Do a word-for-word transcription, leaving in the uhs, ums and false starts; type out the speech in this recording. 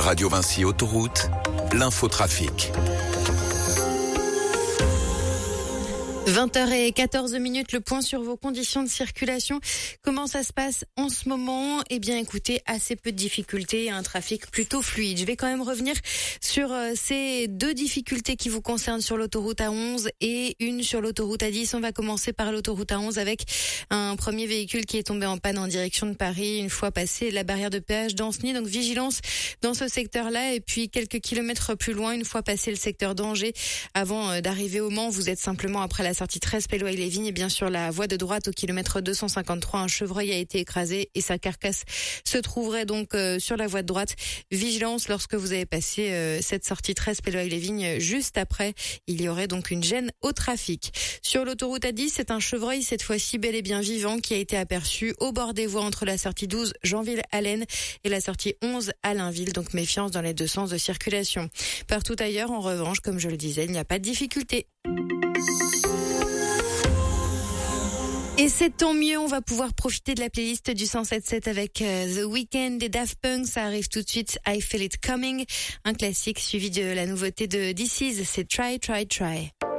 Radio Vinci Autoroute, l'infotrafic. vingt heures quatorze minutes, le point sur vos conditions de circulation. Comment ça se passe en ce moment? Eh bien, écoutez, assez peu de difficultés, un trafic plutôt fluide. Je vais quand même revenir sur euh, ces deux difficultés qui vous concernent sur l'autoroute A onze et une sur l'autoroute A dix. On va commencer par l'autoroute A onze avec un premier véhicule qui est tombé en panne en direction de Paris une fois passé la barrière de péage d'Ancenis. Donc, vigilance dans ce secteur-là. Et puis, quelques kilomètres plus loin, une fois passé le secteur d'Angers, avant euh, d'arriver au Mans, vous êtes simplement après la sortie treize Péloy-les-Vignes et bien sur la voie de droite au kilomètre deux cent cinquante-trois, un chevreuil a été écrasé et sa carcasse se trouverait donc euh, sur la voie de droite. Vigilance lorsque vous avez passé euh, cette sortie treize Péloy-les-Vignes. Juste après, il y aurait donc une gêne au trafic. Sur l'autoroute A dix, c'est un chevreuil cette fois-ci bel et bien vivant qui a été aperçu au bord des voies entre la sortie douze Jeanville-Allen et la sortie onze Allainville. Donc méfiance dans les deux sens de circulation. Partout ailleurs, en revanche, comme je le disais, il n'y a pas de difficulté. Et c'est tant mieux, on va pouvoir profiter de la playlist du cent sept sept avec euh, The Weeknd et Daft Punk. Ça arrive tout de suite, I Feel It Coming, un classique suivi de la nouveauté de This Is, c'est Try, Try, Try.